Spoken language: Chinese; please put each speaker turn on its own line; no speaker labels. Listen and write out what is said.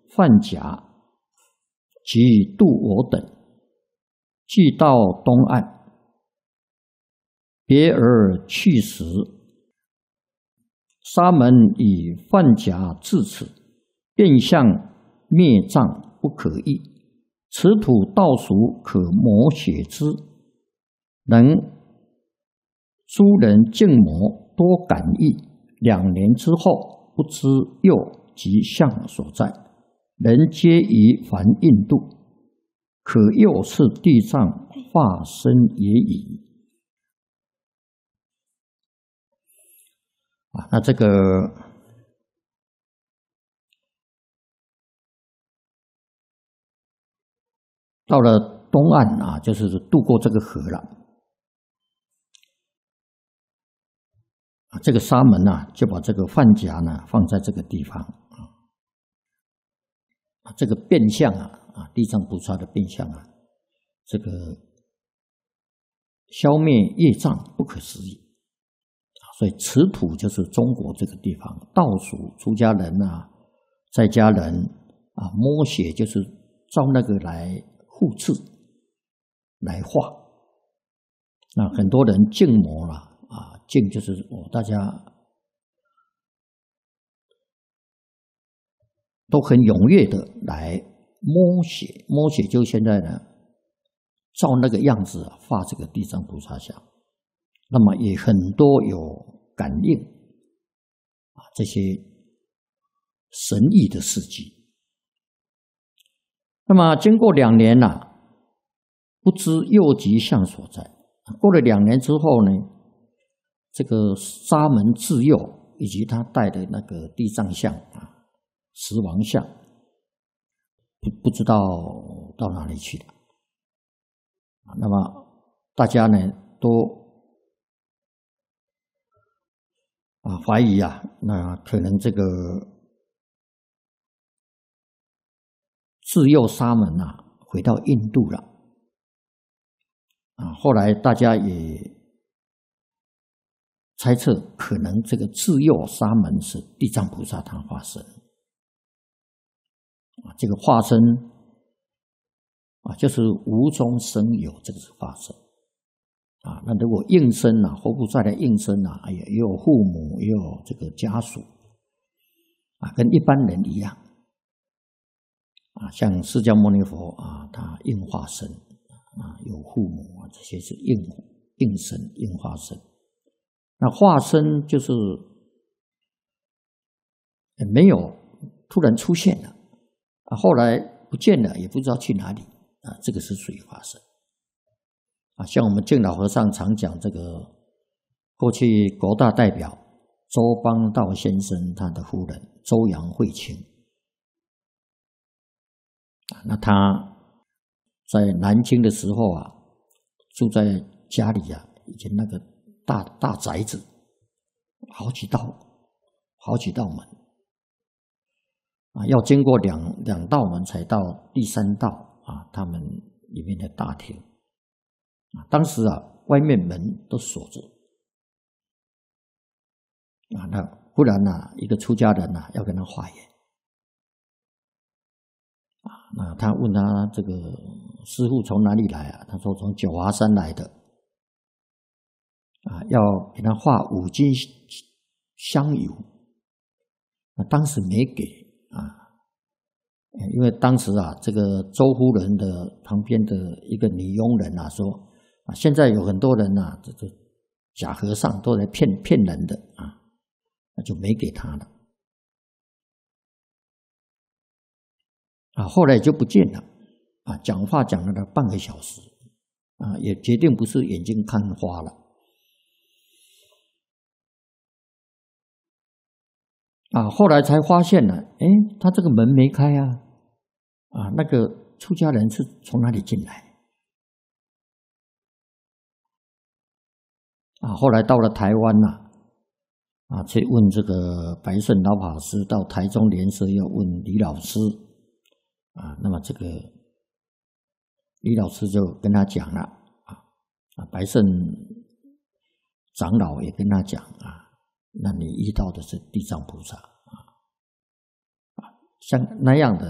范甲及度我等，既到东岸，别而去时，沙门以范甲至此，变相灭障不可议。此土倒熟，可磨血之。能诸人静摩，多感意。2年之后，不知又及相所在，人皆疑凡印度，可又是地藏化身也已。那这个到了东岸就是渡过这个河了。这个沙门就把这个范甲放在这个地方这个变相地藏菩萨的变相这个消灭业障不可思议所以此土就是中国这个地方，倒数出家人在家人摸血就是照那个来护持来画。那很多人静摩静就是大家都很踊跃的来摸血，摸血就现在照那个样子画这个地藏菩萨像。那么也很多有感应这些神异的事迹。那么经过2年不知又及相所在。过了2年之后呢，这个沙门智佑以及他带的那个地藏像石王像不知道到哪里去了。那么大家都怀疑那可能这个智佑沙门回到印度了后来大家也猜测，可能这个智佑沙门是地藏菩萨他化身这个化身就是无中生有，这个是化身那如果应身活菩萨的应身也有父母，也有这个家属跟一般人一样像释迦牟尼佛他应化身有父母这些是应身应化身。那化身就是没有突然出现了后来不见了，也不知道去哪里这个是属于化身像我们净老和尚常讲这个过去国大代表周邦道先生他的夫人周杨慧卿那他在南京的时候住在家里以前那个大宅子，好几道门要经过两道门才到第3道他们里面的大厅当时外面门都锁着那忽然一个出家人要跟他化缘那他问他这个师父从哪里来他说从九华山来的要给他画5斤香油那当时没给因为当时这个周夫人的旁边的一个女佣人说现在有很多人这个假和尚都来骗人的那就没给他了后来就不见了讲话讲了半个小时也决定不是眼睛看花了后来才发现了他这个门没开那个出家人是从哪里进来后来到了台湾去问这个白顺老法师，到台中莲社要问李老师那么这个李老师就跟他讲了白顺长老也跟他讲那你遇到的是地藏菩萨像那样的